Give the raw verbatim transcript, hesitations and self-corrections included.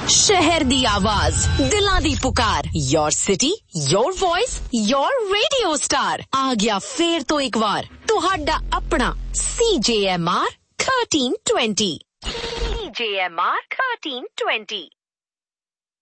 शहर दी आवाज, दिलां दी पुकार, your city, your voice, your radio star. आ गया फेर तो एक बार तुहाडा अपना C J M R thirteen twenty। C J M R thirteen twenty।